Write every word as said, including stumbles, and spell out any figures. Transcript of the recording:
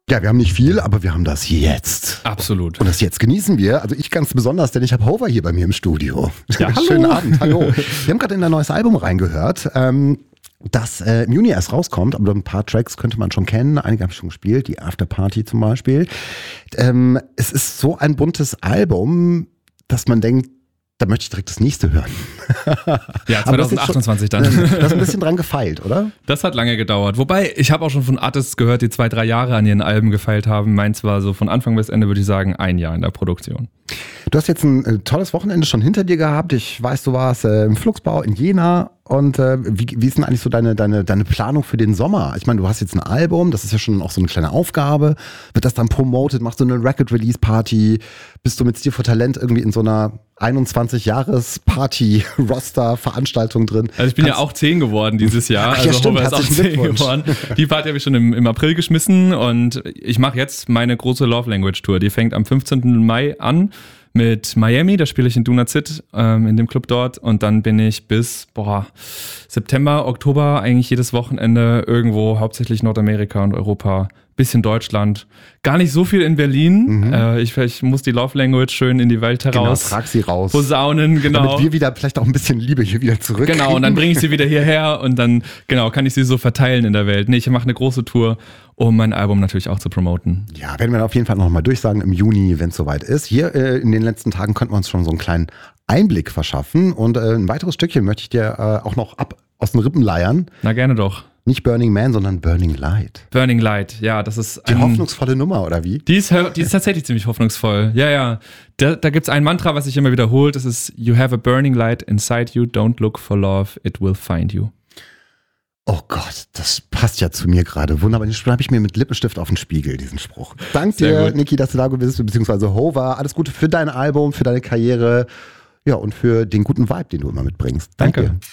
Ja, wir haben nicht viel, aber wir haben das jetzt. Absolut. Und das jetzt genießen wir. Also ich ganz besonders, denn ich habe Hover hier bei mir im Studio. Ja, hallo. Schönen Abend, hallo. Wir haben gerade in ein neues Album reingehört, ähm, das äh, im Juni erst rauskommt, aber ein paar Tracks könnte man schon kennen. Einige habe ich schon gespielt, die Afterparty zum Beispiel. Ähm, es ist so ein buntes Album, dass man denkt, da möchte ich direkt das nächste hören. Ja, zwanzig achtundzwanzig schon, dann. Da ist ein bisschen dran gefeilt, oder? Das hat lange gedauert. Wobei, ich habe auch schon von Artists gehört, die zwei, drei Jahre an ihren Alben gefeilt haben. Meins war so von Anfang bis Ende, würde ich sagen, ein Jahr in der Produktion. Du hast jetzt ein äh, tolles Wochenende schon hinter dir gehabt. Ich weiß, du warst äh, im Flugsbau in Jena. Und äh, wie, wie ist denn eigentlich so deine, deine, deine Planung für den Sommer? Ich meine, du hast jetzt ein Album, das ist ja schon auch so eine kleine Aufgabe. Wird das dann promoted? Machst du eine Record-Release-Party? Bist du mit Stil for Talent irgendwie in so einer einundzwanzig-Jahres-Party-Roster-Veranstaltung drin? Also ich bin Kannst ja auch zehn geworden dieses Jahr. Ach, also ja, stimmt, Hover ist auch zehn geworden. Die Party habe ich schon im, im April geschmissen und ich mache jetzt meine große Love Language Tour. Die fängt am fünfzehnten Mai an. Mit Miami, da spiele ich in Dunazit, ähm, in dem Club dort. Und dann bin ich bis boah, September, Oktober eigentlich jedes Wochenende irgendwo, hauptsächlich Nordamerika und Europa, bisschen Deutschland. Gar nicht so viel in Berlin. Mhm. Äh, ich, ich muss die Love Language schön in die Welt heraus. Genau, trag sie raus. Posaunen, genau. Damit wir wieder vielleicht auch ein bisschen Liebe hier wieder zurück. Genau, und dann bringe ich sie wieder hierher und dann, genau, kann ich sie so verteilen in der Welt. Nee, ich mache eine große Tour, um mein Album natürlich auch zu promoten. Ja, werden wir auf jeden Fall nochmal durchsagen im Juni, wenn es soweit ist. Hier äh, in den letzten Tagen konnten wir uns schon so einen kleinen Einblick verschaffen. Und äh, ein weiteres Stückchen möchte ich dir äh, auch noch ab aus den Rippen leiern. Na, gerne doch. Nicht Burning Man, sondern Burning Light. Burning Light, ja, das ist die ein, hoffnungsvolle Nummer, oder wie? Die ist, die ist tatsächlich ziemlich hoffnungsvoll. Ja, ja. Da, da gibt es ein Mantra, was sich immer wiederholt. Das ist: You have a burning light inside you. Don't look for love. It will find you. Oh Gott, das passt ja zu mir gerade. Wunderbar. Den schreibe ich mir mit Lippenstift auf den Spiegel, diesen Spruch. Danke dir, Niki, dass du da bist, beziehungsweise Hover. Alles Gute für dein Album, für deine Karriere. Ja, und für den guten Vibe, den du immer mitbringst. Danke. Danke.